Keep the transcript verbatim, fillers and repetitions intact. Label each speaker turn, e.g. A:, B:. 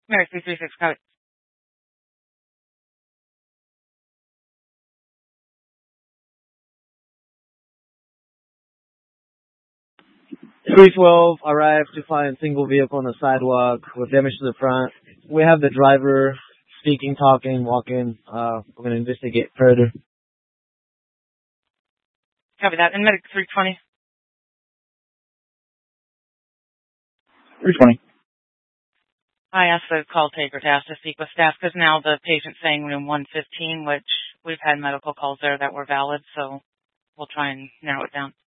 A: Mary three three six code.
B: three twelve arrived to find single vehicle on the sidewalk with damage to the front. We have the driver speaking, talking, walking. Uh, we're going to investigate further.
A: Copy that. And medic three twenty.
C: three twenty.
A: I asked the call taker to ask to speak with staff because now the patient's saying room one fifteen, which we've had medical calls there that were valid, so we'll try and narrow it down.